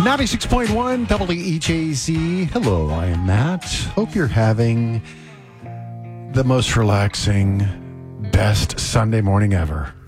96.1 WEJZ. Hello, I am Matt. Hope you're having the most relaxing, best Sunday morning ever.